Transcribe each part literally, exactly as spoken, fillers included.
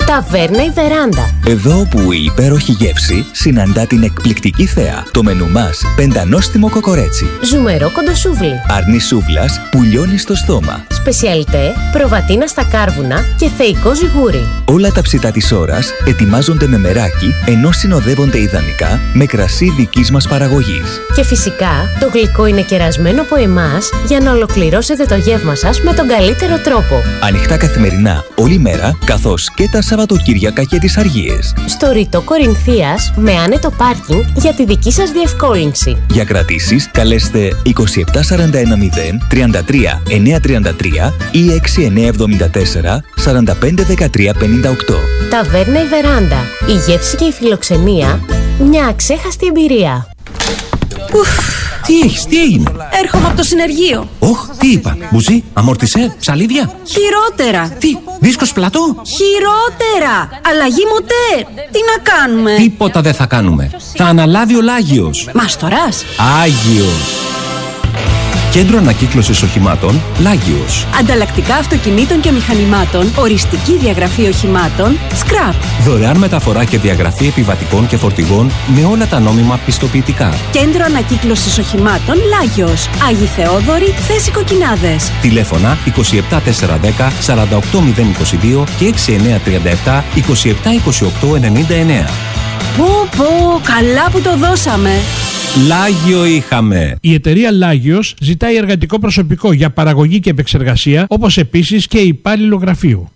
Ταβέρνα η Βεράντα. Εδώ που η υπέροχη γεύση συναντά την εκπληκτική θέα. Το μενού μας, πεντανόστιμο κοκορέτσι. Ζουμερό κοντοσούβλι. Αρνί σούβλας που λιώνει στο στόμα. Σπεσιαλιτέ, προβατίνα στα κάρβουνα και θεϊκό ζιγούρι. Όλα τα ψητά της ώρας ετοιμάζονται με μεράκι, ενώ συνοδεύονται ιδανικά με κρασί δικής μας παραγωγής. Και φυσικά, το γλυκό είναι κερασμένο από εμάς για να ολοκληρώσετε το γεύμα σας με τον καλύτερο τρόπο. Ανοιχτά καθημερινά, όλη μέρα, καθώς και τα Σαββατοκύριακα και τις Αργίες. Στο ρητό Κορινθίας, με άνετο πάρκινγκ για τη δική σας διευκόλυνση. Για κρατήσεις, καλέστε είκοσι επτά σαράντα ένα μηδέν τριάντα τρία εννιακόσια τριάντα τρία ή έξι εννιακόσια εβδομήντα τέσσερα σαράντα πέντε δεκατρία πενήντα οκτώ. Ταβέρνα η Βεράντα. Η γεύση και η φιλοξενία, μια αξέχαστη εμπειρία. Ουφ, τι έχεις, τι έγινε? Έρχομαι από το συνεργείο. Όχ, τι είπα, μπουζί, αμόρτισε, ψαλίδια. Χειρότερα. Τι, δίσκος πλατό. Χειρότερα. Αλλαγή μοτέρ. Τι να κάνουμε? Τίποτα δεν θα κάνουμε. Θα αναλάβει ο Λάγιος. Μάστορας. Άγιος. Κέντρο Ανακύκλωσης Οχημάτων Λάγιος. Ανταλλακτικά αυτοκινήτων και μηχανημάτων. Οριστική διαγραφή οχημάτων. Scrap. Δωρεάν μεταφορά και διαγραφή επιβατικών και φορτηγών με όλα τα νόμιμα πιστοποιητικά. Κέντρο Ανακύκλωσης Οχημάτων Λάγιος. Άγιοι Θεόδωροι, θέση Κοκκινάδες. Τηλέφωνα είκοσι επτά τετρακόσια δέκα σαράντα οκτώ μηδέν είκοσι δύο και έξι εννιακόσια τριάντα επτά είκοσι επτά είκοσι οκτώ ενενήντα εννέα. Πω πω, καλά που το δώσαμε. Λάγιο είχαμε. Η εταιρεία Λάγιος ζητάει εργατικό προσωπικό για παραγωγή και επεξεργασία, όπως επίσης και υπάλληλο γραφείου.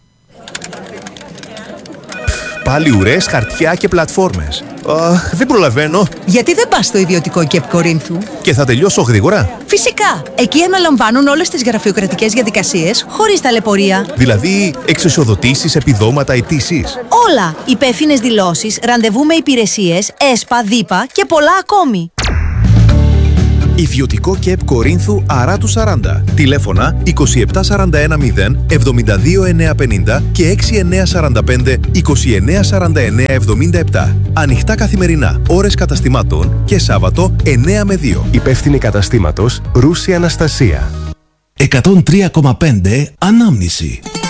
Πάλι ουρές, χαρτιά και πλατφόρμες. Αχ, δεν προλαβαίνω. Γιατί δεν πας στο ιδιωτικό ΚΕΠ Κορίνθου? Και θα τελειώσω γρήγορα. Φυσικά. Εκεί αναλαμβάνουν όλες τις γραφειοκρατικές διαδικασίες χωρίς ταλαιπωρία. Δηλαδή, εξισοδοτήσεις, επιδόματα, αιτήσεις. Όλα. Υπεύθυνες δηλώσεις, ραντεβού με υπηρεσίες, ΕΣΠΑ, ΔΥΠΑ και πολλά ακόμη. Ιδιωτικό ΚΕΠ Κορίνθου Αράτου σαράντα. Τηλέφωνα είκοσι επτά σαράντα ένα μηδέν εβδομήντα δύο εννιακόσια πενήντα και έξι εννιακόσια σαράντα πέντε είκοσι εννέα σαράντα εννέα εβδομήντα επτά. Ανοιχτά καθημερινά, ώρες καταστημάτων και Σάββατο εννέα με δύο. Υπεύθυνη καταστήματος Ρούση Αναστασία. εκατόν τρία κόμμα πέντε Ανάμνηση.